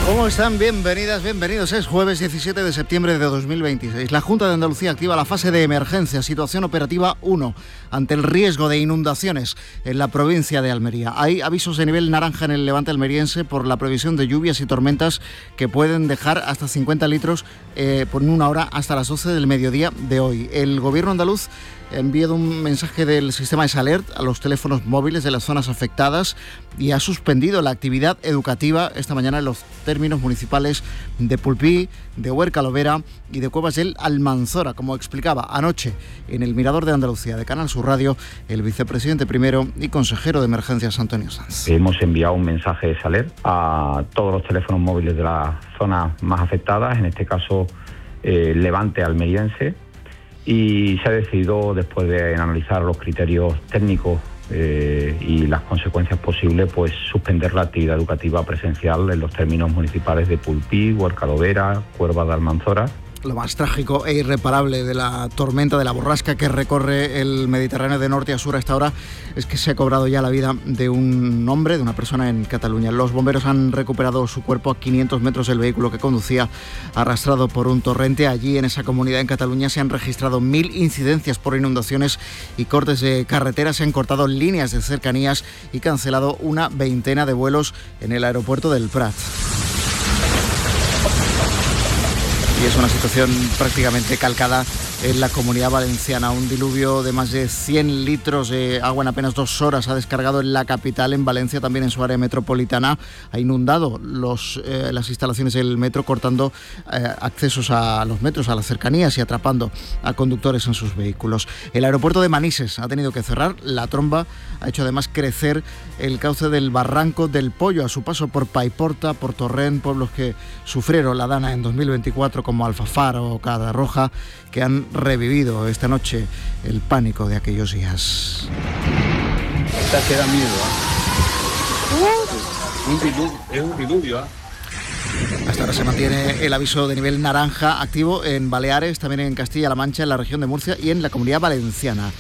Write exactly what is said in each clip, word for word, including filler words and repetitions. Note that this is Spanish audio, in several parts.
¿Cómo están? Bienvenidas, bienvenidos. Es jueves diecisiete de septiembre de dos mil veintiséis. La Junta de Andalucía activa la fase de emergencia, situación operativa uno, ante el riesgo de inundaciones en la provincia de Almería. Hay avisos de nivel naranja en el levante almeriense por la previsión de lluvias y tormentas que pueden dejar hasta cincuenta litros eh, por una hora hasta las doce del mediodía de hoy. El gobierno andaluz ha enviado un mensaje del sistema S-Alert a los teléfonos móviles de las zonas afectadas y ha suspendido la actividad educativa esta mañana en los términos municipales de Pulpí, de Huerca-Lovera y de Cuevas del Almanzora, como explicaba anoche en el Mirador de Andalucía de Canal Sur Radio el vicepresidente primero y consejero de Emergencias Antonio Sanz. Hemos enviado un mensaje de S-Alert a todos los teléfonos móviles de las zonas más afectadas, en este caso eh, Levante almeriense, y se ha decidido, después de analizar los criterios técnicos eh, y las consecuencias posibles, pues suspender la actividad educativa presencial en los términos municipales de Pulpí, Huerca-Lovera, Cuevas del Almanzora. Lo más trágico e irreparable de la tormenta, de la borrasca que recorre el Mediterráneo de norte a sur a esta hora, es que se ha cobrado ya la vida de un hombre, de una persona en Cataluña. Los bomberos han recuperado su cuerpo a quinientos metros del vehículo que conducía, arrastrado por un torrente. Allí, en esa comunidad en Cataluña, se han registrado mil incidencias por inundaciones y cortes de carretera. Se han cortado líneas de cercanías y cancelado una veintena de vuelos en el aeropuerto del Prat. Y es una situación prácticamente calcada en la Comunidad Valenciana. Un diluvio de más de cien litros de agua en apenas dos horas ha descargado en la capital, en Valencia, también en su área metropolitana. Ha inundado los, eh, las instalaciones del metro, cortando eh, accesos a los metros, a las cercanías, y atrapando a conductores en sus vehículos. El aeropuerto de Manises ha tenido que cerrar. La tromba ha hecho además crecer el cauce del Barranco del Pollo a su paso por Paiporta, por Torrent, pueblos que sufrieron la dana en dos mil veinticuatro, como Alfafar o Cadarroja, que han revivido esta noche el pánico de aquellos días. Esta que da miedo, ¿eh? Un diluvio, es un diluvio, ¿eh? Hasta ahora se mantiene el aviso de nivel naranja activo en Baleares, también en Castilla-La Mancha, en la región de Murcia y en la Comunidad Valenciana.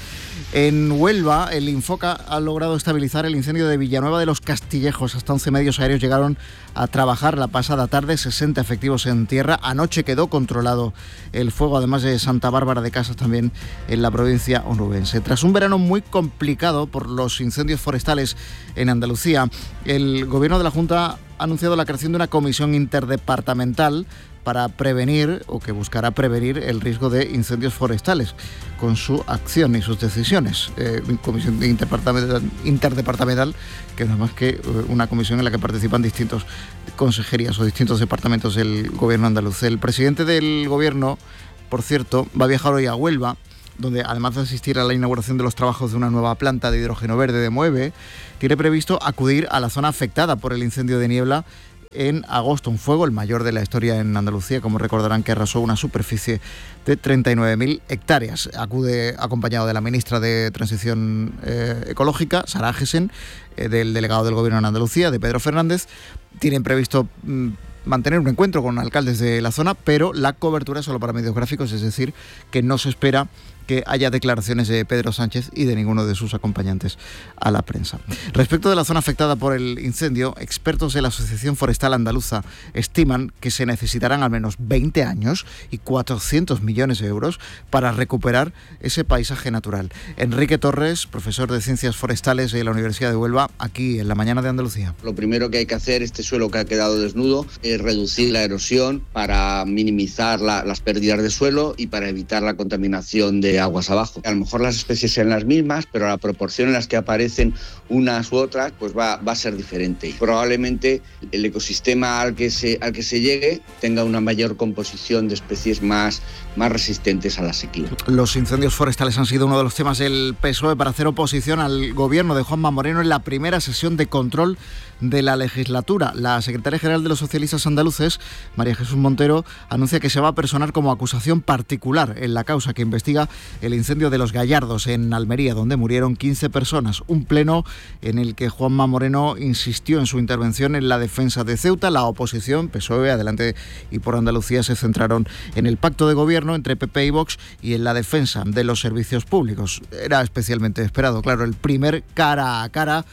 En Huelva, el Infoca ha logrado estabilizar el incendio de Villanueva de los Castillejos. Hasta once medios aéreos llegaron a trabajar la pasada tarde, sesenta efectivos en tierra. Anoche quedó controlado el fuego, además de Santa Bárbara de Casas, también en la provincia onubense. Tras un verano muy complicado por los incendios forestales en Andalucía, el gobierno de la Junta ha anunciado la creación de una comisión interdepartamental para prevenir, o que buscará prevenir, el riesgo de incendios forestales con su acción y sus decisiones. Eh, comisión interdepartamental, interdepartamental, que no es más que una comisión en la que participan distintos consejerías o distintos departamentos del gobierno andaluz. El presidente del gobierno, por cierto, va a viajar hoy a Huelva, donde, además de asistir a la inauguración de los trabajos de una nueva planta de hidrógeno verde de Moeve, tiene previsto acudir a la zona afectada por el incendio de Niebla en agosto, un fuego, el mayor de la historia en Andalucía, como recordarán, que arrasó una superficie de treinta y nueve mil hectáreas. Acude acompañado de la ministra de Transición eh, Ecológica, Sara Agesen, eh, del delegado del Gobierno en Andalucía, de Pedro Fernández. Tienen previsto mm, mantener un encuentro con alcaldes de la zona, pero la cobertura es solo para medios gráficos, es decir, que no se espera que haya declaraciones de Pedro Sánchez y de ninguno de sus acompañantes a la prensa. Respecto de la zona afectada por el incendio, expertos de la Asociación Forestal Andaluza estiman que se necesitarán al menos veinte años y cuatrocientos millones de euros para recuperar ese paisaje natural. Enrique Torres, profesor de Ciencias Forestales de la Universidad de Huelva, aquí en La Mañana de Andalucía. Lo primero que hay que hacer, este suelo que ha quedado desnudo, es reducir la erosión para minimizar la, las pérdidas de suelo y para evitar la contaminación de aguas abajo. A lo mejor las especies sean las mismas, pero la proporción en las que aparecen unas u otras pues va, va a ser diferente. Y probablemente el ecosistema al que se, al que se llegue tenga una mayor composición de especies más, más resistentes a la sequía. Los incendios forestales han sido uno de los temas del P S O E para hacer oposición al gobierno de Juanma Moreno en la primera sesión de control de la legislatura. La secretaria general de los socialistas andaluces, María Jesús Montero, anuncia que se va a personar como acusación particular en la causa que investiga el incendio de Los Gallardos en Almería, donde murieron quince personas. Un pleno en el que Juanma Moreno insistió en su intervención en la defensa de Ceuta. La oposición, P S O E, Adelante y por Andalucía, se centraron en el pacto de gobierno entre P P y Vox y en la defensa de los servicios públicos. Era especialmente esperado, claro, el primer cara a cara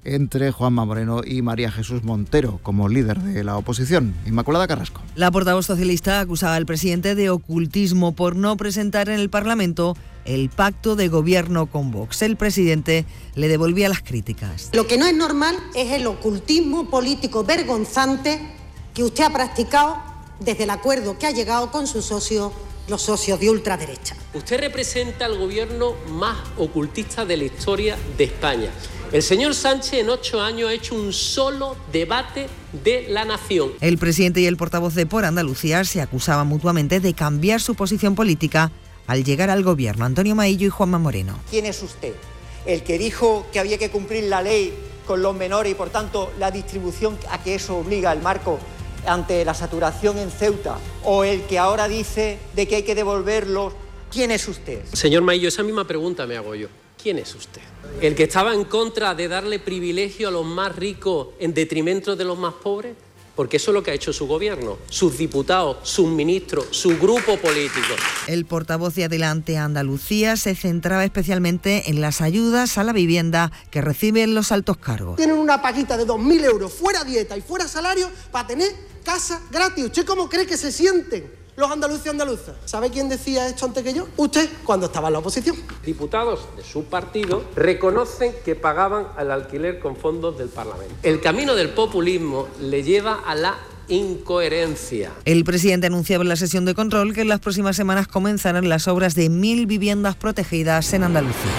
entre Juanma Moreno y María Jesús Montero como líder de la oposición. Inmaculada Carrasco. La portavoz socialista acusaba al presidente de ocultismo por no presentar en el Parlamento el pacto de gobierno con Vox. El presidente le devolvía las críticas. Lo que no es normal es el ocultismo político vergonzante que usted ha practicado desde el acuerdo que ha llegado con sus socios, los socios de ultraderecha. Usted representa al gobierno más ocultista de la historia de España. El señor Sánchez en ocho años ha hecho un solo debate de la nación. El presidente y el portavoz de Por Andalucía se acusaban mutuamente de cambiar su posición política al llegar al gobierno. Antonio Maillo y Juanma Moreno. ¿Quién es usted? ¿El que dijo que había que cumplir la ley con los menores y por tanto la distribución a que eso obliga el marco ante la saturación en Ceuta? ¿O el que ahora dice de que hay que devolverlos? ¿Quién es usted? Señor Maillo, esa misma pregunta me hago yo. ¿Quién es usted? ¿El que estaba en contra de darle privilegio a los más ricos en detrimento de los más pobres? Porque eso es lo que ha hecho su gobierno, sus diputados, sus ministros, su grupo político. El portavoz de Adelante Andalucía se centraba especialmente en las ayudas a la vivienda que reciben los altos cargos. Tienen una paguita de dos mil euros fuera dieta y fuera salario para tener casa gratis. ¿Usted cómo cree que se sienten los andaluces y andaluzas? ¿Sabe quién decía esto antes que yo? Usted, cuando estaba en la oposición. Diputados de su partido reconocen que pagaban al alquiler con fondos del Parlamento. El camino del populismo le lleva a la incoherencia. El presidente anunciaba en la sesión de control que en las próximas semanas comenzarán las obras de mil viviendas protegidas en Andalucía.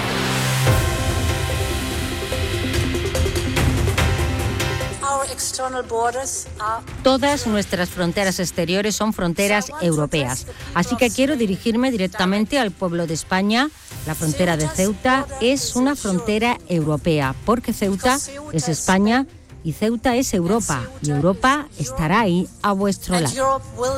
Todas nuestras fronteras exteriores son fronteras europeas, así que quiero dirigirme directamente al pueblo de España. La frontera de Ceuta es una frontera europea, porque Ceuta es España y Ceuta es Europa, y Europa estará ahí a vuestro lado.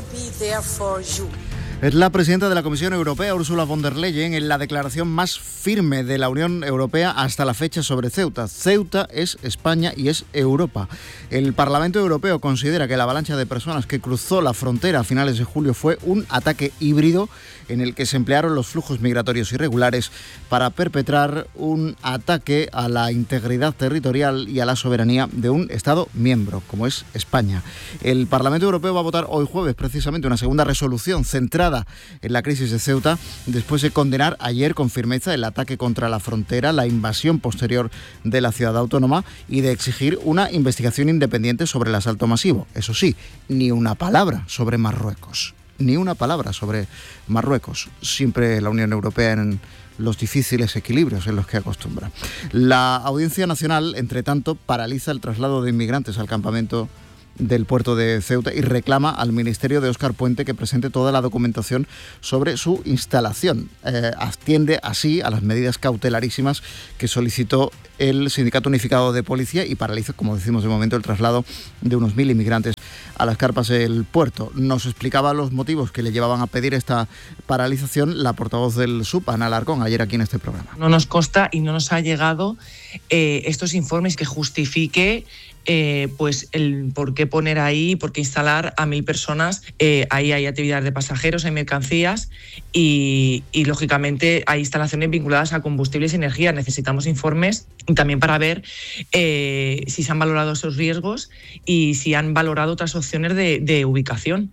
Es la presidenta de la Comisión Europea, Ursula von der Leyen, en la declaración más firme de la Unión Europea hasta la fecha sobre Ceuta. Ceuta es España y es Europa. El Parlamento Europeo considera que la avalancha de personas que cruzó la frontera a finales de julio fue un ataque híbrido en el que se emplearon los flujos migratorios irregulares para perpetrar un ataque a la integridad territorial y a la soberanía de un Estado miembro, como es España. El Parlamento Europeo va a votar hoy jueves precisamente una segunda resolución centrada en la crisis de Ceuta, después de condenar ayer con firmeza el ataque contra la frontera, la invasión posterior de la ciudad autónoma y de exigir una investigación independiente sobre el asalto masivo. Eso sí, ni una palabra sobre Marruecos. Ni una palabra sobre Marruecos. Siempre la Unión Europea en los difíciles equilibrios en los que acostumbra. La Audiencia Nacional, entre tanto, paraliza el traslado de inmigrantes al campamento del puerto de Ceuta y reclama al Ministerio de Óscar Puente que presente toda la documentación sobre su instalación. Eh, atiende así a las medidas cautelarísimas que solicitó el Sindicato Unificado de Policía y paraliza, como decimos de momento, el traslado de unos mil inmigrantes a las carpas del puerto. Nos explicaba los motivos que le llevaban a pedir esta paralización la portavoz del S U P, Ana Alarcón, ayer aquí en este programa. No nos consta y no nos ha llegado eh, estos informes que justifique Eh, pues el por qué poner ahí, por qué instalar a mil personas. Eh, ahí hay actividades de pasajeros, hay mercancías y, y lógicamente hay instalaciones vinculadas a combustibles y energía. Necesitamos informes también para ver eh, si se han valorado esos riesgos y si han valorado otras opciones de, de ubicación.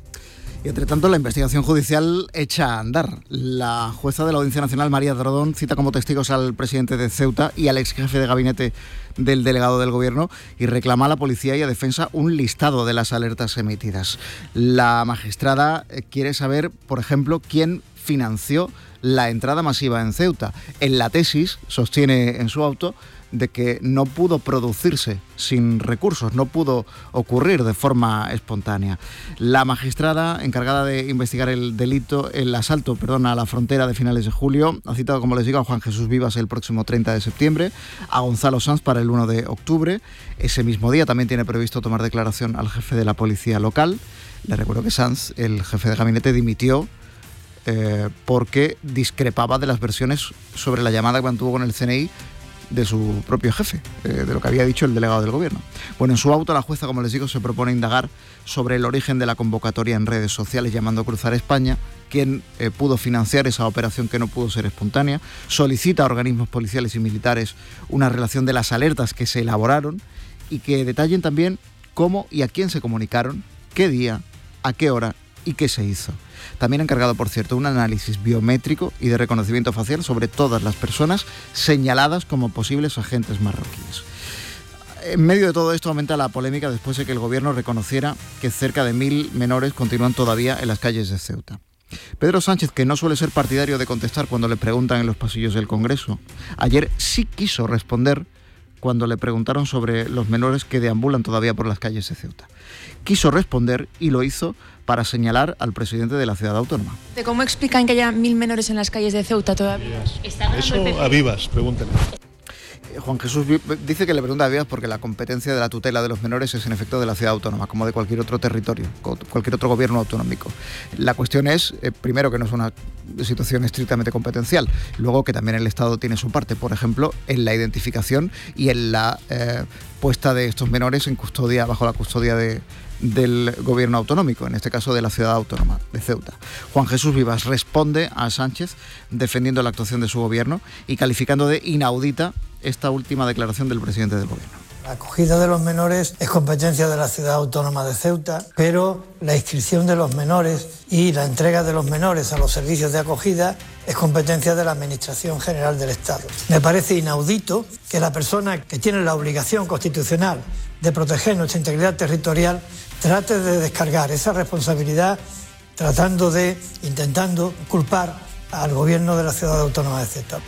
Y entre tanto, la investigación judicial echa a andar. La jueza de la Audiencia Nacional, María Drodón, cita como testigos al presidente de Ceuta y al ex jefe de gabinete del delegado del gobierno y reclama a la policía y a defensa un listado de las alertas emitidas. La magistrada quiere saber, por ejemplo, quién financió la entrada masiva en Ceuta. En la tesis, sostiene en su auto, de que no pudo producirse sin recursos, no pudo ocurrir de forma espontánea. La magistrada encargada de investigar el delito, el asalto, perdón, a la frontera de finales de julio, ha citado, como les digo, a Juan Jesús Vivas el próximo treinta de septiembre, a Gonzalo Sanz para el uno de octubre. Ese mismo día también tiene previsto tomar declaración al jefe de la policía local. Le recuerdo que Sanz, el jefe de gabinete, dimitió eh, porque discrepaba de las versiones sobre la llamada que mantuvo con el C N I de su propio jefe, eh, de lo que había dicho el delegado del gobierno. Bueno, en su auto la jueza, como les digo, se propone indagar sobre el origen de la convocatoria en redes sociales llamando Cruzar España, quién eh, pudo financiar esa operación que no pudo ser espontánea, solicita a organismos policiales y militares una relación de las alertas que se elaboraron y que detallen también cómo y a quién se comunicaron, qué día, a qué hora y qué se hizo. También ha encargado, por cierto, un análisis biométrico y de reconocimiento facial sobre todas las personas señaladas como posibles agentes marroquíes. En medio de todo esto aumenta la polémica después de que el gobierno reconociera que cerca de mil menores continúan todavía en las calles de Ceuta. Pedro Sánchez, que no suele ser partidario de contestar cuando le preguntan en los pasillos del Congreso, ayer sí quiso responder cuando le preguntaron sobre los menores que deambulan todavía por las calles de Ceuta. Quiso responder y lo hizo para señalar al presidente de la ciudad autónoma. ¿Cómo explican que haya mil menores en las calles de Ceuta todavía? Eso a Vivas, pregúntenle. Juan Jesús dice que le pregunta a Vivas porque la competencia de la tutela de los menores es en efecto de la ciudad autónoma, como de cualquier otro territorio, cualquier otro gobierno autonómico. La cuestión es, eh, primero, que no es una situación estrictamente competencial, luego que también el Estado tiene su parte, por ejemplo, en la identificación y en la eh, puesta de estos menores en custodia, bajo la custodia de, del gobierno autonómico, en este caso de la ciudad autónoma de Ceuta. Juan Jesús Vivas responde a Sánchez defendiendo la actuación de su gobierno y calificando de inaudita esta última declaración del presidente del gobierno. La acogida de los menores es competencia de la ciudad autónoma de Ceuta, pero la inscripción de los menores y la entrega de los menores a los servicios de acogida es competencia de la Administración General del Estado. Me parece inaudito que la persona que tiene la obligación constitucional de proteger nuestra integridad territorial trate de descargar esa responsabilidad tratando de, intentando culpar al gobierno de la ciudad autónoma de Ceuta.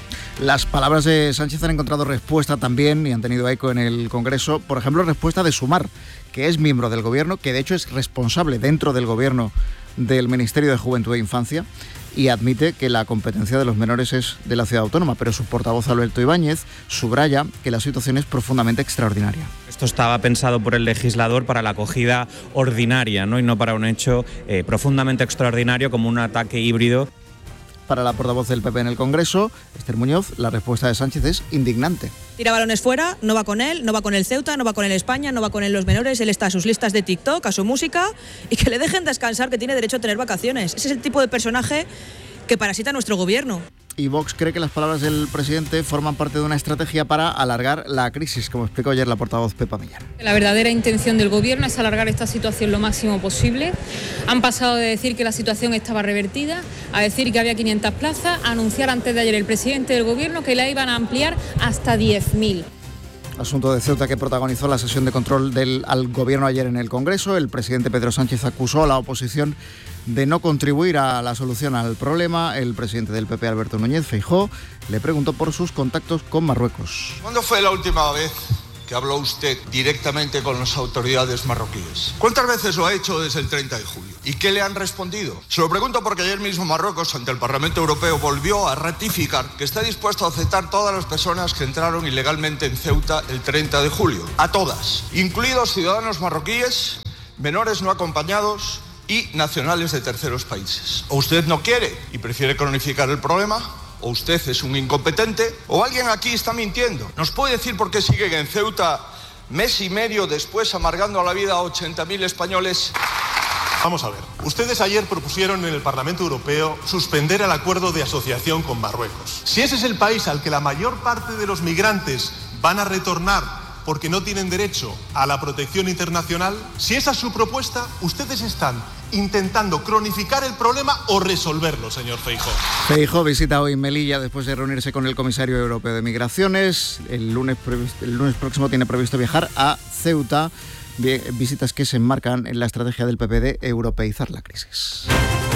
Las palabras de Sánchez han encontrado respuesta también y han tenido eco en el Congreso. Por ejemplo, respuesta de Sumar, que es miembro del Gobierno, que de hecho es responsable dentro del Gobierno del Ministerio de Juventud e Infancia y admite que la competencia de los menores es de la ciudad autónoma, pero su portavoz Alberto Ibáñez subraya que la situación es profundamente extraordinaria. Esto estaba pensado por el legislador para la acogida ordinaria, ¿no? Y no para un hecho eh, profundamente extraordinario como un ataque híbrido. Para la portavoz del P P en el Congreso, Esther Muñoz, la respuesta de Sánchez es indignante. Tira balones fuera, no va con él, no va con el Ceuta, no va con el España, no va con él los menores, él está a sus listas de TikTok, a su música y que le dejen descansar, que tiene derecho a tener vacaciones. Ese es el tipo de personaje que parasita nuestro gobierno. Y Vox cree que las palabras del presidente forman parte de una estrategia para alargar la crisis, como explicó ayer la portavoz Pepa Millán. La verdadera intención del gobierno es alargar esta situación lo máximo posible. Han pasado de decir que la situación estaba revertida a decir que había quinientas plazas, a anunciar antes de ayer el presidente del gobierno que la iban a ampliar hasta diez mil. Asunto de Ceuta que protagonizó la sesión de control del al gobierno ayer en el Congreso. El presidente Pedro Sánchez acusó a la oposición de no contribuir a la solución al problema. El presidente del P P, Alberto Núñez Feijóo, le preguntó por sus contactos con Marruecos. ¿Cuándo fue la última vez que habló usted directamente con las autoridades marroquíes? ¿Cuántas veces lo ha hecho desde el treinta de julio? ¿Y qué le han respondido? Se lo pregunto porque ayer mismo Marruecos, ante el Parlamento Europeo, volvió a ratificar que está dispuesto a aceptar todas las personas que entraron ilegalmente en Ceuta el treinta de julio. A todas, incluidos ciudadanos marroquíes, menores no acompañados y nacionales de terceros países. ¿O usted no quiere y prefiere cronificar el problema? ¿O usted es un incompetente? ¿O alguien aquí está mintiendo? ¿Nos puede decir por qué siguen en Ceuta mes y medio después amargando la vida a ochenta mil españoles? Vamos a ver, ustedes ayer propusieron en el Parlamento Europeo suspender el acuerdo de asociación con Marruecos. Si ese es el país al que la mayor parte de los migrantes van a retornar porque no tienen derecho a la protección internacional, si esa es su propuesta, ustedes están intentando cronificar el problema o resolverlo, señor Feijóo. Feijóo visita hoy Melilla después de reunirse con el comisario europeo de Migraciones. El lunes, el lunes próximo tiene previsto viajar a Ceuta, visitas que se enmarcan en la estrategia del P P de europeizar la crisis.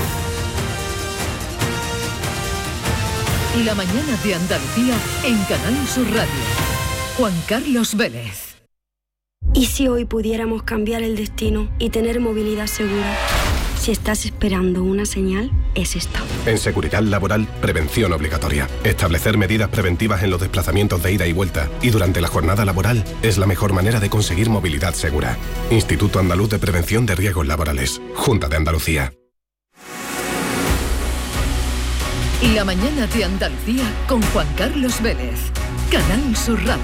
La mañana de Andalucía en Canal Sur Radio. Juan Carlos Vélez. ¿Y si hoy pudiéramos cambiar el destino y tener movilidad segura? Si estás esperando una señal, es esta. En Seguridad Laboral, prevención obligatoria. Establecer medidas preventivas en los desplazamientos de ida y vuelta y durante la jornada laboral es la mejor manera de conseguir movilidad segura. Instituto Andaluz de Prevención de Riesgos Laborales. Junta de Andalucía. La mañana de Andalucía con Juan Carlos Vélez. Canal Sur Radio.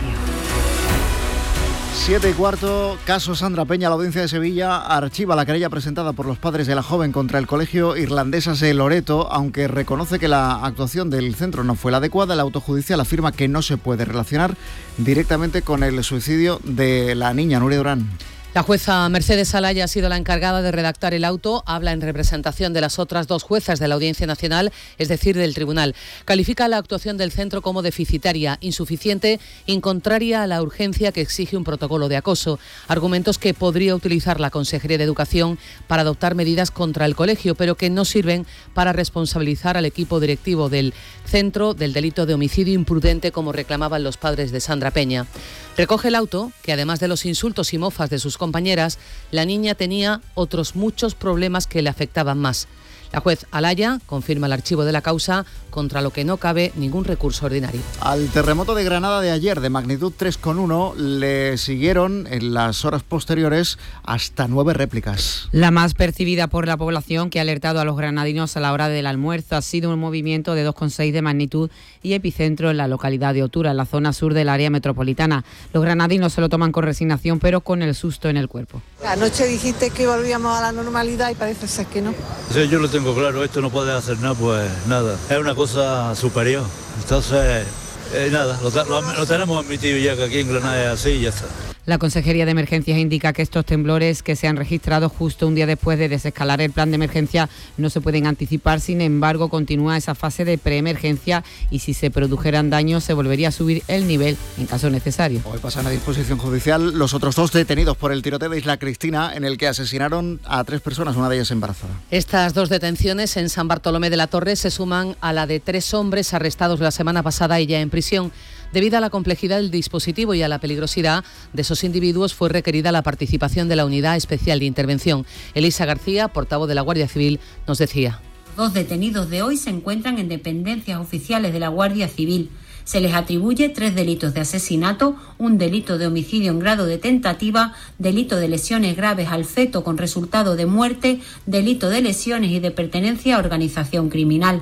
Siete y cuarto, caso Sandra Peña. La audiencia de Sevilla archiva la querella presentada por los padres de la joven contra el colegio Irlandesas de Loreto, aunque reconoce que la actuación del centro no fue la adecuada. El auto judicial afirma que no se puede relacionar directamente con el suicidio de la niña Nuria Durán. La jueza Mercedes Alaya ha sido la encargada de redactar el auto, habla en representación de las otras dos juezas de la Audiencia Nacional, es decir, del tribunal. Califica la actuación del centro como deficitaria, insuficiente y contraria a la urgencia que exige un protocolo de acoso. Argumentos que podría utilizar la Consejería de Educación para adoptar medidas contra el colegio, pero que no sirven para responsabilizar al equipo directivo del centro del delito de homicidio imprudente, como reclamaban los padres de Sandra Peña. Recoge el auto que, además de los insultos y mofas de sus compañeras, la niña tenía otros muchos problemas que le afectaban más. La juez Alaya confirma el archivo de la causa, contra lo que no cabe ningún recurso ordinario. Al terremoto de Granada de ayer, de magnitud tres coma uno, le siguieron en las horas posteriores hasta nueve réplicas. La más percibida por la población, que ha alertado a los granadinos a la hora del almuerzo, ha sido un movimiento de dos coma seis de magnitud y epicentro en la localidad de Otura, en la zona sur del área metropolitana. Los granadinos se lo toman con resignación, pero con el susto en el cuerpo. Anoche dijiste que volvíamos a la normalidad y parece ser que no. Sí, yo lo tengo claro, esto no puede hacer nada, pues nada, es una cosa superior. Entonces, eh, nada, lo, lo, lo tenemos admitido ya, que aquí en Granada es así y ya está. La Consejería de Emergencias indica que estos temblores, que se han registrado justo un día después de desescalar el plan de emergencia, no se pueden anticipar. Sin embargo, continúa esa fase de preemergencia y si se produjeran daños se volvería a subir el nivel en caso necesario. Hoy pasan a disposición judicial los otros dos detenidos por el tiroteo de Isla Cristina, en el que asesinaron a tres personas, una de ellas embarazada. Estas dos detenciones en San Bartolomé de la Torre se suman a la de tres hombres arrestados la semana pasada y ya en prisión. Debido a la complejidad del dispositivo y a la peligrosidad de esos individuos, fue requerida la participación de la Unidad Especial de Intervención. Elisa García, portavoz de la Guardia Civil, nos decía. Dos detenidos de hoy se encuentran en dependencias oficiales de la Guardia Civil. Se les atribuye tres delitos de asesinato, un delito de homicidio en grado de tentativa, delito de lesiones graves al feto con resultado de muerte, delito de lesiones y de pertenencia a organización criminal.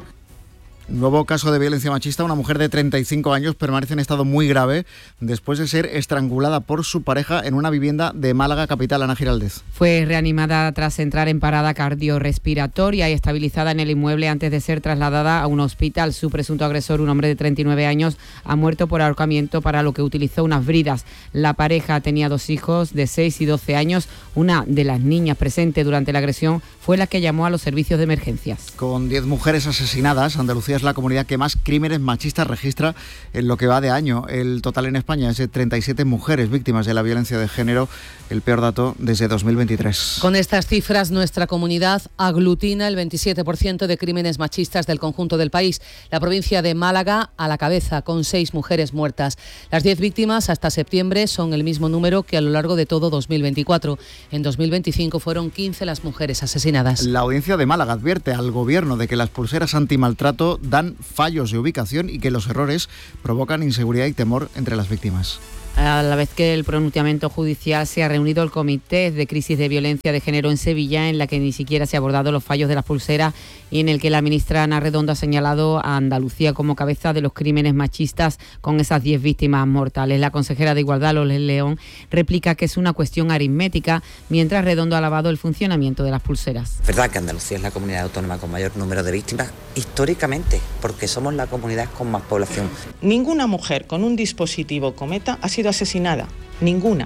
Nuevo caso de violencia machista. Una mujer de treinta y cinco años permanece en estado muy grave después de ser estrangulada por su pareja en una vivienda de Málaga capital. Ana Giraldez. Fue reanimada tras entrar en parada cardiorrespiratoria y estabilizada en el inmueble antes de ser trasladada a un hospital. Su presunto agresor, un hombre de treinta y nueve años, ha muerto por ahorcamiento, para lo que utilizó unas bridas. La pareja tenía dos hijos de seis y doce años. Una de las niñas presente durante la agresión fue la que llamó a los servicios de emergencias. Con diez mujeres asesinadas, Andalucía es la comunidad que más crímenes machistas registra en lo que va de año. El total en España es de treinta y siete mujeres víctimas de la violencia de género, el peor dato desde dos mil veintitrés. Con estas cifras, nuestra comunidad aglutina el veintisiete por ciento de crímenes machistas del conjunto del país. La provincia de Málaga a la cabeza, con seis mujeres muertas. Las diez víctimas hasta septiembre son el mismo número que a lo largo de todo dos mil veinticuatro. En dos mil veinticinco fueron quince las mujeres asesinadas. La audiencia de Málaga advierte al gobierno de que las pulseras antimaltrato dan fallos de ubicación y que los errores provocan inseguridad y temor entre las víctimas. A la vez que el pronunciamiento judicial, se ha reunido el Comité de Crisis de Violencia de Género en Sevilla, en la que ni siquiera se ha abordado los fallos de las pulseras y en el que la ministra Ana Redondo ha señalado a Andalucía como cabeza de los crímenes machistas con esas diez víctimas mortales. La consejera de Igualdad, Loles León, replica que es una cuestión aritmética, mientras Redondo ha alabado el funcionamiento de las pulseras. Es verdad que Andalucía es la comunidad autónoma con mayor número de víctimas históricamente, porque somos la comunidad con más población. Ninguna mujer con un dispositivo Cometa ha sido asesinada, ninguna.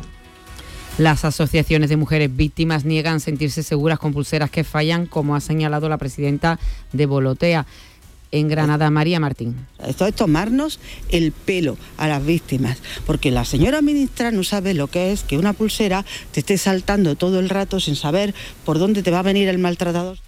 Las asociaciones de mujeres víctimas niegan sentirse seguras con pulseras que fallan, como ha señalado la presidenta de Volotea. En Granada, María Martín. Esto es tomarnos el pelo a las víctimas, porque la señora ministra no sabe lo que es que una pulsera te esté saltando todo el rato sin saber por dónde te va a venir el maltratador.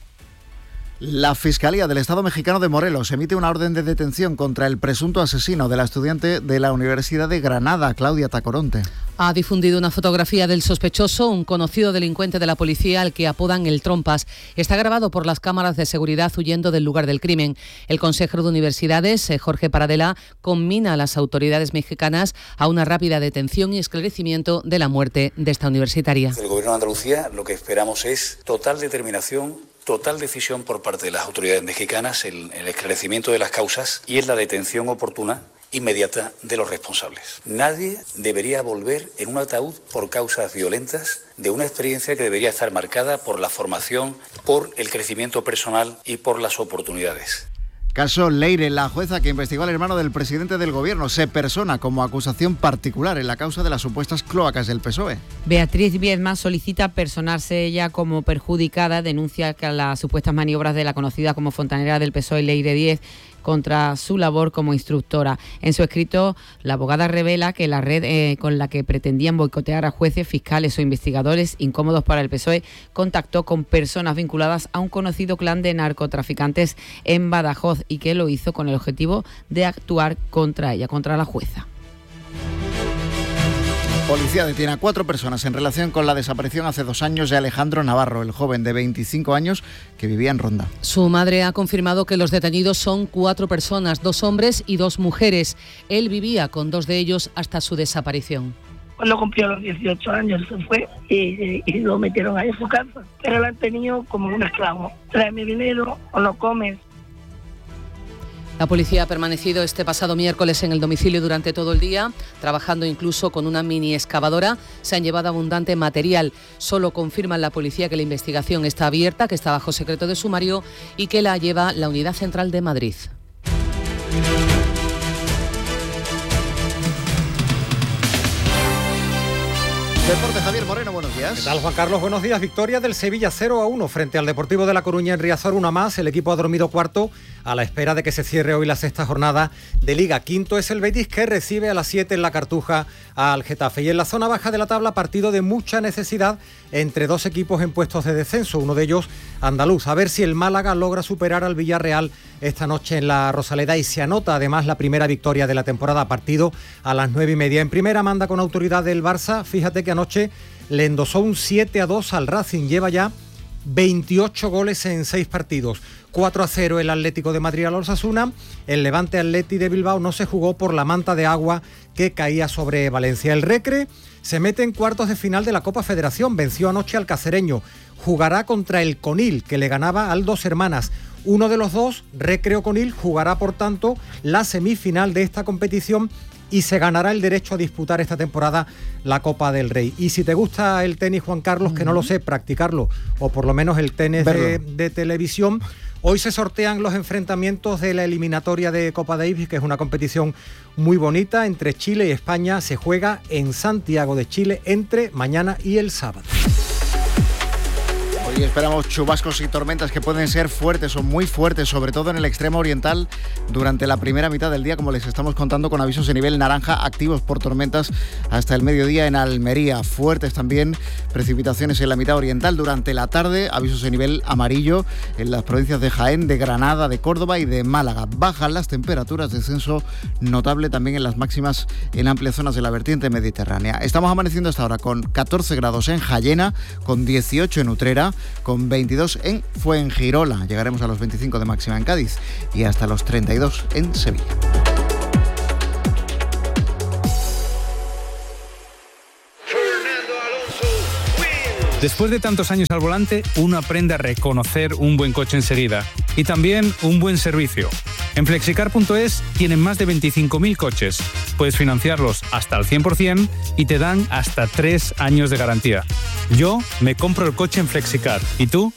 La Fiscalía del Estado mexicano de Morelos emite una orden de detención contra el presunto asesino de la estudiante de la Universidad de Granada, Claudia Tacoronte. Ha difundido una fotografía del sospechoso, un conocido delincuente de la policía al que apodan el Trompas. Está grabado por las cámaras de seguridad huyendo del lugar del crimen. El consejero de Universidades, Jorge Paradela, conmina a las autoridades mexicanas a una rápida detención y esclarecimiento de la muerte de esta universitaria. Del Gobierno de Andalucía lo que esperamos es total determinación, total decisión por parte de las autoridades mexicanas en el esclarecimiento de las causas y en la detención oportuna inmediata de los responsables. Nadie debería volver en un ataúd por causas violentas de una experiencia que debería estar marcada por la formación, por el crecimiento personal y por las oportunidades. Caso Leire, la jueza que investigó al hermano del presidente del gobierno se persona como acusación particular en la causa de las supuestas cloacas del P S O E. Beatriz Viedma solicita personarse ella como perjudicada, denuncia que las supuestas maniobras de la conocida como fontanera del P S O E, Leire Díez, contra su labor como instructora. En su escrito, la abogada revela que la red eh, con la que pretendían boicotear a jueces, fiscales o investigadores incómodos para el P S O E contactó con personas vinculadas a un conocido clan de narcotraficantes en Badajoz y que lo hizo con el objetivo de actuar contra ella, contra la jueza. Policía detiene a cuatro personas en relación con la desaparición hace dos años de Alejandro Navarro, el joven de veinticinco años que vivía en Ronda. Su madre ha confirmado que los detenidos son cuatro personas, dos hombres y dos mujeres. Él vivía con dos de ellos hasta su desaparición. Cuando cumplió los dieciocho años se fue y, y lo metieron ahí en su casa, pero lo han tenido como un esclavo. Tráeme dinero o no comes. La policía ha permanecido este pasado miércoles en el domicilio durante todo el día, trabajando incluso con una mini excavadora. Se han llevado abundante material. Solo confirman la policía que la investigación está abierta, que está bajo secreto de sumario y que la lleva la Unidad Central de Madrid. Deporte, Javier Moreno, buenos días. ¿Qué tal, Juan Carlos? Buenos días. Victoria del Sevilla cero a uno frente al Deportivo de La Coruña en Riazor, una más. El equipo ha dormido cuarto a la espera de que se cierre hoy la sexta jornada de Liga. Quinto es el Betis, que recibe a las siete en la Cartuja al Getafe. Y en la zona baja de la tabla, partido de mucha necesidad entre dos equipos en puestos de descenso, uno de ellos andaluz. A ver si el Málaga logra superar al Villarreal esta noche en la Rosaleda y se anota además la primera victoria de la temporada, partido a las nueve y media. En primera manda con autoridad del Barça. Fíjate que anoche le endosó un siete a dos al Racing, lleva ya veintiocho goles en seis partidos. cuatro a cero el Atlético de Madrid al Osasuna. El Levante Atleti de Bilbao no se jugó por la manta de agua que caía sobre Valencia. El Recre se mete en cuartos de final de la Copa Federación, venció anoche al Cacereño. Jugará contra el Conil, que le ganaba al Dos Hermanas. Uno de los dos, Recre o Conil, jugará por tanto la semifinal de esta competición y se ganará el derecho a disputar esta temporada la Copa del Rey. Y si te gusta el tenis, Juan Carlos, que no lo sé, practicarlo, o por lo menos el tenis de, de televisión, hoy se sortean los enfrentamientos de la eliminatoria de Copa Davis, que es una competición muy bonita entre Chile y España. Se juega en Santiago de Chile entre mañana y el sábado. Hoy esperamos chubascos y tormentas que pueden ser fuertes o muy fuertes, sobre todo en el extremo oriental durante la primera mitad del día, como les estamos contando, con avisos de nivel naranja activos por tormentas hasta el mediodía en Almería. Fuertes también precipitaciones en la mitad oriental durante la tarde, avisos de nivel amarillo en las provincias de Jaén, de Granada, de Córdoba y de Málaga. Bajan las temperaturas, descenso notable también en las máximas en amplias zonas de la vertiente mediterránea. Estamos amaneciendo hasta ahora con catorce grados en Jayena, con dieciocho en Utrera, con veintidós en Fuengirola. Llegaremos a los veinticinco de máxima en Cádiz y hasta los treinta y dos en Sevilla. Después de tantos años al volante, uno aprende a reconocer un buen coche enseguida y también un buen servicio. En flexicar punto es tienen más de veinticinco mil coches. Puedes financiarlos hasta el cien por ciento y te dan hasta tres años de garantía. Yo me compro el coche en Flexicar. ¿Y tú?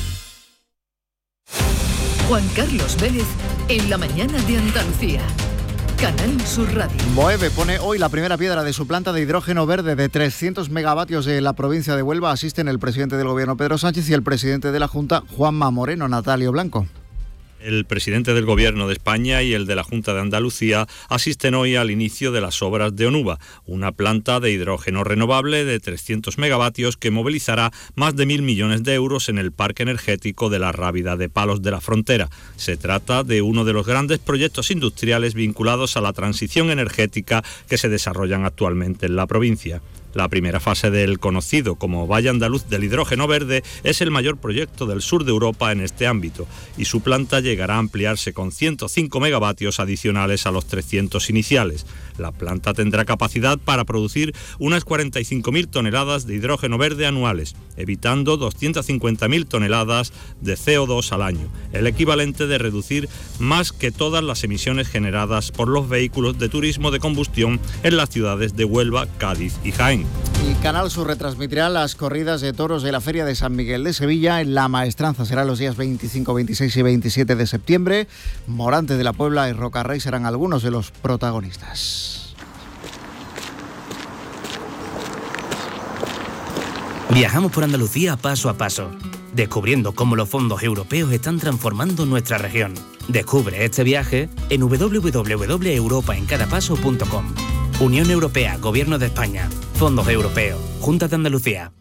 Juan Carlos Vélez en la mañana de Andalucía. Canal Sur Radio. Moeve pone hoy la primera piedra de su planta de hidrógeno verde de trescientos megavatios de la provincia de Huelva. Asisten el presidente del Gobierno, Pedro Sánchez, y el presidente de la Junta, Juanma Moreno. Natalio Blanco. El presidente del Gobierno de España y el de la Junta de Andalucía asisten hoy al inicio de las obras de Onuba, una planta de hidrógeno renovable de trescientos megavatios que movilizará más de mil millones de euros en el parque energético de la Rábida de Palos de la Frontera. Se trata de uno de los grandes proyectos industriales vinculados a la transición energética que se desarrollan actualmente en la provincia. La primera fase del conocido como Valle Andaluz del Hidrógeno Verde es el mayor proyecto del sur de Europa en este ámbito y su planta llegará a ampliarse con ciento cinco megavatios adicionales a los trescientos iniciales. La planta tendrá capacidad para producir unas cuarenta y cinco mil toneladas de hidrógeno verde anuales, evitando doscientas cincuenta mil toneladas de C O dos al año, el equivalente de reducir más que todas las emisiones generadas por los vehículos de turismo de combustión en las ciudades de Huelva, Cádiz y Jaén. Y Canal Sur retransmitirá las corridas de toros de la Feria de San Miguel de Sevilla. En La Maestranza será los días veinticinco, veintiséis y veintisiete de septiembre. Morante de la Puebla y Rocarrey serán algunos de los protagonistas. Viajamos por Andalucía paso a paso, descubriendo cómo los fondos europeos están transformando nuestra región. Descubre este viaje en doble u doble u doble u punto europa en cada paso punto com. Unión Europea, Gobierno de España, Fondos Europeos, Junta de Andalucía.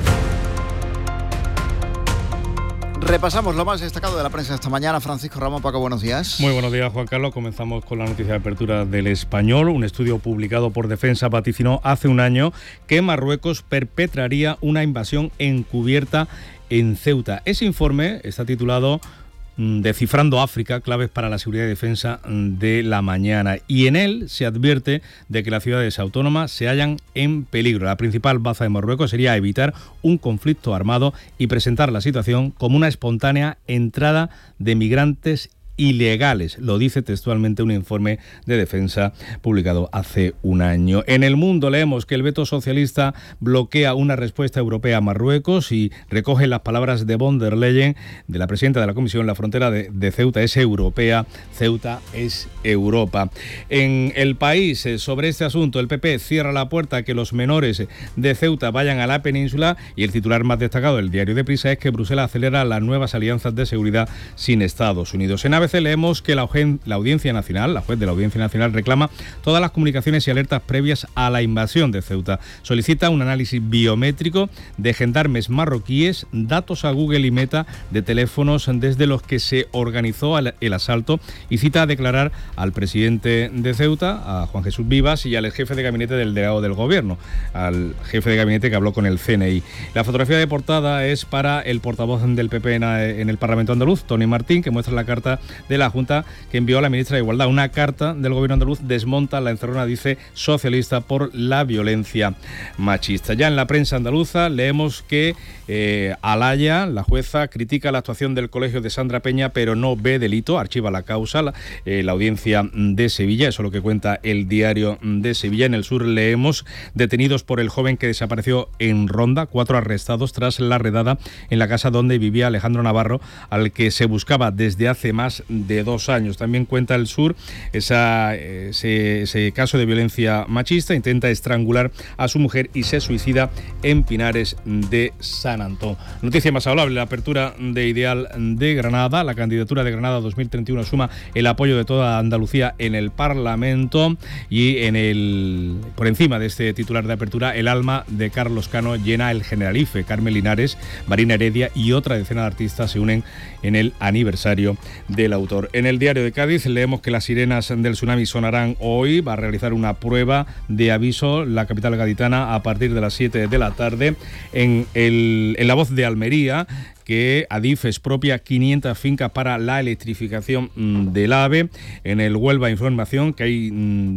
Repasamos lo más destacado de la prensa esta mañana. Francisco Ramón, Paco, buenos días. Muy buenos días, Juan Carlos. Comenzamos con la noticia de apertura del Español. Un estudio publicado por Defensa vaticinó hace un año que Marruecos perpetraría una invasión encubierta en Ceuta. Ese informe está titulado Descifrando África, claves para la seguridad y defensa de la mañana. Y en él se advierte de que las ciudades autónomas se hallan en peligro. La principal baza de Marruecos sería evitar un conflicto armado y presentar la situación como una espontánea entrada de migrantes ilegales, lo dice textualmente un informe de defensa publicado hace un año. En El Mundo leemos que el veto socialista bloquea una respuesta europea a Marruecos y recoge las palabras de von der Leyen, de la presidenta de la Comisión. La frontera de, de Ceuta es europea, Ceuta es Europa. En El País, sobre este asunto, el P P cierra la puerta a que los menores de Ceuta vayan a la península, y el titular más destacado del diario Deprisa es que Bruselas acelera las nuevas alianzas de seguridad sin Estados Unidos. En A B C leemos que la, la Audiencia Nacional, la juez de la Audiencia Nacional, reclama todas las comunicaciones y alertas previas a la invasión de Ceuta. Solicita un análisis biométrico de gendarmes marroquíes, datos a Google y Meta de teléfonos desde los que se organizó el asalto, y cita a declarar al presidente de Ceuta, a Juan Jesús Vivas, y al jefe de gabinete del delegado del gobierno, al jefe de gabinete que habló con el C N I. La fotografía de portada es para el portavoz del P P en, en el Parlamento andaluz, Tony Martín, que muestra la carta de la Junta que envió a la ministra de Igualdad. Una carta del gobierno andaluz desmonta la encerrona, dice, socialista por la violencia machista. Ya en la prensa andaluza leemos que eh, Alaya, la jueza, critica la actuación del colegio de Sandra Peña, pero no ve delito, archiva la causa. La, eh, la audiencia de Sevilla, eso es lo que cuenta el diario de Sevilla. En El Sur leemos detenidos por el joven que desapareció en Ronda, cuatro arrestados tras la redada en la casa donde vivía Alejandro Navarro, al que se buscaba desde hace más de dos años. También cuenta El Sur esa, ese, ese caso de violencia machista. Intenta estrangular a su mujer y se suicida en Pinares de San Antón. Noticia más hablable, la apertura de Ideal de Granada. La candidatura de Granada dos mil treinta y uno suma el apoyo de toda Andalucía en el Parlamento, y en el por encima de este titular de apertura, el alma de Carlos Cano llena el Generalife. Carmen Linares, Marina Heredia y otra decena de artistas se unen en el aniversario del autor. En el diario de Cádiz leemos que las sirenas del tsunami sonarán hoy. Va a realizar una prueba de aviso la capital gaditana a partir de las siete de la tarde. En, el, en La Voz de Almería, que Adif expropia quinientas fincas para la electrificación del AVE. En el Huelva Información, que hay